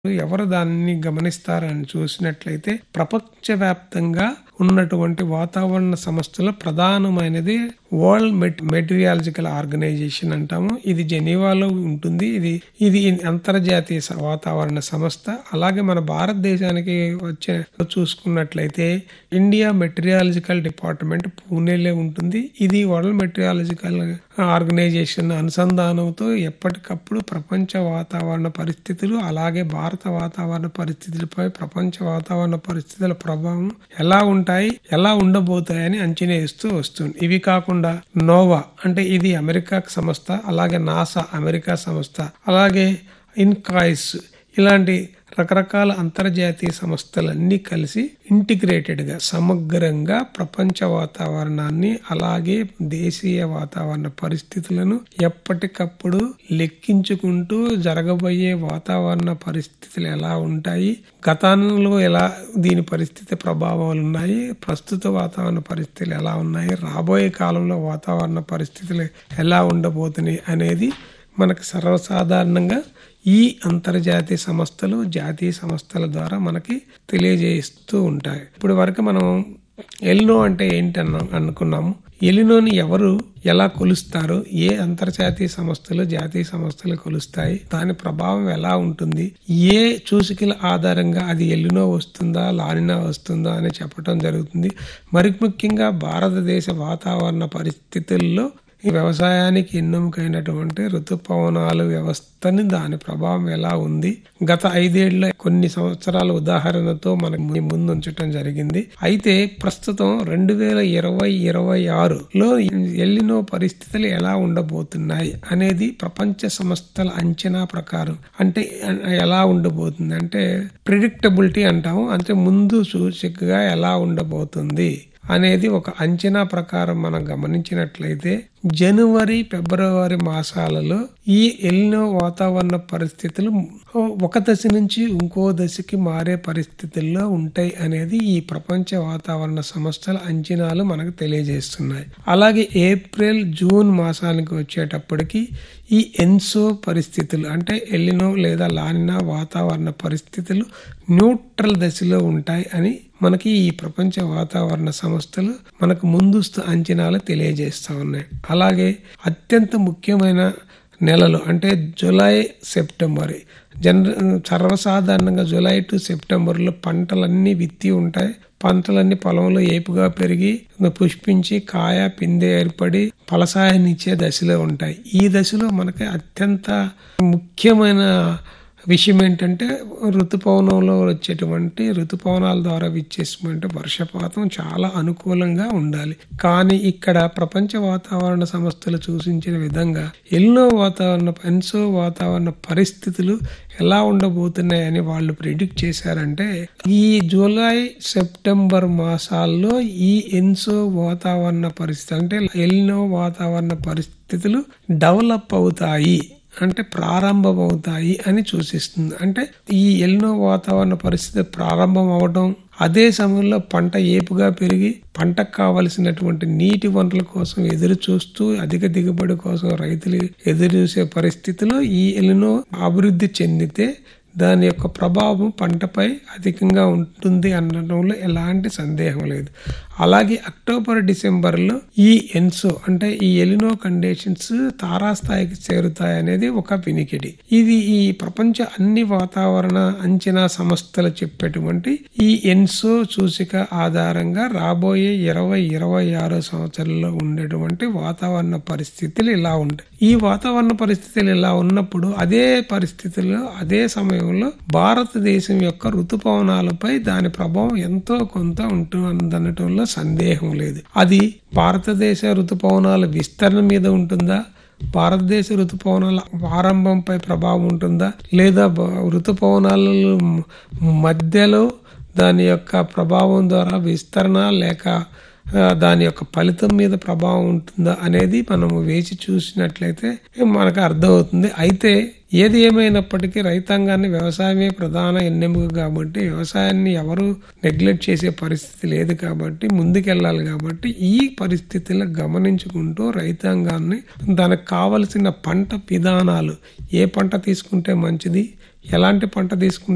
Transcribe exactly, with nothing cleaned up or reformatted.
ఎవరు దాన్ని గమనిస్తారని చూసినట్లయితే ప్రపంచవ్యాప్తంగా ఉన్నటువంటి వాతావరణ సంస్థలో ప్రధానమైనది వరల్డ్ మెట్ మెటీరియాలజికల్ ఆర్గనైజేషన్ అంటాము. ఇది జెనీవాలో ఉంటుంది. ఇది ఇది అంతర్జాతీయ స- వాతావరణ సంస్థ. అలాగే మన భారతదేశానికి వచ్చే చూసుకున్నట్లయితే ఇండియా మెటీరియాలజికల్ డిపార్ట్మెంట్ పూణేలో ఉంటుంది. ఇది వరల్డ్ మెటీరియాలజికల్ ఆర్గనైజేషన్ అనుసంధానంతో ఎప్పటికప్పుడు ప్రపంచ వాతావరణ పరిస్థితులు అలాగే భారత వాతావరణ పరిస్థితులపై ప్రపంచ వాతావరణ పరిస్థితుల ప్రభావం ఎలా ఉంటాయి, ఎలా ఉండబోతాయని అంచనా వేస్తూ వస్తుంది. ఇవి కాకుండా నోవా అంటే ఇది అమెరికా సంస్థ, అలాగే నాసా అమెరికా సంస్థ, అలాగే ఇన్కాయిస్ ఇలాంటి రకరకాల అంతర్జాతీయ సంస్థలన్నీ కలిసి ఇంటిగ్రేటెడ్ గా సమగ్రంగా ప్రపంచ వాతావరణాన్ని అలాగే దేశీయ వాతావరణ పరిస్థితులను ఎప్పటికప్పుడు లెక్కించుకుంటూ జరగబోయే వాతావరణ పరిస్థితులు ఎలా ఉంటాయి, గతంలో ఎలా దీని పరిస్థితి ప్రభావాలు ఉన్నాయి, ప్రస్తుత వాతావరణ పరిస్థితులు ఎలా ఉన్నాయి, రాబోయే కాలంలో వాతావరణ పరిస్థితులు ఎలా ఉండబోతున్నాయి అనేది మనకు సర్వసాధారణంగా ఈ అంతర్జాతీయ సంస్థలు జాతీయ సంస్థల ద్వారా మనకి తెలియజేస్తూ ఉంటాయి. ఇప్పుడు వరకు మనం ఎల్నో అంటే ఏంటన్నా అనుకున్నాము. ఎలినోని ఎవరు ఎలా కొలుస్తారు, ఏ అంతర్జాతీయ సంస్థలు జాతీయ సంస్థలు కొలుస్తాయి, దాని ప్రభావం ఎలా ఉంటుంది, ఏ సూచికల ఆధారంగా అది ఎలినో వస్తుందా లానినా వస్తుందా అని చెప్పడం జరుగుతుంది. మరి ముఖ్యంగా భారతదేశ వాతావరణ పరిస్థితుల్లో ఈ వ్యవసాయానికి ఎన్నుకైనటువంటి ఋతుపవనాల వ్యవస్థని దాని ప్రభావం ఎలా ఉంది, గత ఐదేళ్ల కొన్ని సంవత్సరాల ఉదాహరణతో మనకు ముందు ఉంచడం జరిగింది. అయితే ప్రస్తుతం రెండు వేల ఇరవై ఇరవై ఆరులో ఎల్నినో పరిస్థితులు ఎలా ఉండబోతున్నాయి అనేది ప్రపంచ సంస్థల అంచనా ప్రకారం అంటే ఎలా ఉండబోతుంది అంటే ప్రిడిక్టబిలిటీ అంటాము. అంటే ముందు సూచికగా ఎలా ఉండబోతుంది అనేది ఒక అంచనా ప్రకారం మనం గమనించినట్లయితే జనవరి ఫిబ్రవరి మాసాలలో ఈ ఎల్నినో వాతావరణ పరిస్థితులు ఒక దశ నుంచి ఇంకో దశకి మారే పరిస్థితుల్లో ఉంటాయి అనేది ఈ ప్రపంచ వాతావరణ సంస్థల అంచనాలు మనకు తెలియజేస్తున్నాయి. అలాగే ఏప్రిల్ జూన్ మాసానికి వచ్చేటప్పటికి ఈ ఎన్సో పరిస్థితులు అంటే ఎల్నినో లేదా లానినా వాతావరణ పరిస్థితులు న్యూట్రల్ దశలో ఉంటాయి అని మనకి ఈ ప్రపంచ వాతావరణ సంస్థలు మనకు ముందస్తు అంచనాలు తెలియజేస్తా ఉన్నాయి. అలాగే అత్యంత ముఖ్యమైన నెలలు అంటే జూలై సెప్టెంబర్ జన సర్వసాధారణంగా జూలై టు సెప్టెంబర్లో పంటలన్నీ విత్తి ఉంటాయి. పంటలన్నీ పొలంలో ఏపుగా పెరిగి పుష్పించి కాయ పిందె ఏర్పడి ఫలసాయాన్నిచ్చే దశలో ఉంటాయి. ఈ దశలో మనకి అత్యంత ముఖ్యమైన విషయం ఏంటంటే ఋతుపవనంలో వచ్చేటువంటి ఋతుపవనాల ద్వారా విచ్చేసినటువంటి వర్షపాతం చాలా అనుకూలంగా ఉండాలి. కానీ ఇక్కడ ప్రపంచ వాతావరణ సంస్థలు సూచించిన విధంగా ఎల్నో వాతావరణ ఎన్సో వాతావరణ పరిస్థితులు ఎలా ఉండబోతున్నాయని వాళ్ళు ప్రిడిక్ట్ చేశారంటే ఈ జూలై సెప్టెంబర్ మాసాల్లో ఈ ఎన్సో వాతావరణ పరిస్థితి అంటే ఎల్నో వాతావరణ పరిస్థితులు డెవలప్ అవుతాయి అంటే ప్రారంభమవుతాయి అని సూచిస్తుంది. అంటే ఈ ఎల్నినో వాతావరణ పరిస్థితి ప్రారంభం అవడం అదే సమయంలో పంట ఏపుగా పెరిగి పంటకు కావలసినటువంటి నీటి వనరుల కోసం ఎదురు చూస్తూ అధిక దిగుబడి కోసం రైతులు ఎదురు చూసే పరిస్థితిలో ఈ ఎల్నినో అభివృద్ధి చెందితే దాని యొక్క ప్రభావం పంటపై అధికంగా ఉంటుంది అనడంలో ఎలాంటి సందేహం లేదు. అలాగే అక్టోబర్ డిసెంబర్లో ఈ ఎన్సో అంటే ఈ ఎల్నినో కండిషన్స్ తారాస్థాయికి చేరుతాయి అనేది ఒక వినికిడి. ఇది ఈ ప్రపంచ అన్ని వాతావరణ అంచనా సంస్థలు చెప్పేటువంటి ఈ ఎన్సో సూచిక ఆధారంగా రాబోయే ఇరవై ఇరవై ఆరో సంవత్సరంలో ఉండేటువంటి వాతావరణ పరిస్థితులు ఇలా ఉంటాయి. ఈ వాతావరణ పరిస్థితులు ఇలా ఉన్నప్పుడు అదే పరిస్థితుల్లో అదే సమయంలో భారతదేశం యొక్క ఋతుపవనాలపై దాని ప్రభావం ఎంతో కొంత ఉంటుందనటంలో సందేహం లేదు. అది భారతదేశ ఋతుపవనాల విస్తరణ మీద ఉంటుందా, భారతదేశ ఋతుపవనాల ఆరంభంపై ప్రభావం ఉంటుందా, లేదా ఋతుపవనాల మధ్యలో దాని యొక్క ప్రభావం ద్వారా విస్తరణ లేక దాని యొక్క ఫలితం మీద ప్రభావం ఉంటుందా అనేది మనము వేచి చూసినట్లయితే మనకు అర్థమవుతుంది. అయితే ఏది ఏమైనప్పటికీ రైతాంగాన్ని వ్యవసాయమే ప్రధాన ఎన్నెముక కాబట్టి వ్యవసాయాన్ని ఎవరు నెగ్లెక్ట్ చేసే పరిస్థితి లేదు కాబట్టి ముందుకెళ్ళాలి. కాబట్టి ఈ పరిస్థితులను గమనించుకుంటూ రైతాంగాన్ని దానికి కావలసిన పంట విధానాలు ఏ పంట తీసుకుంటే మంచిది, ఎలాంటి పంట తీసుకుంటే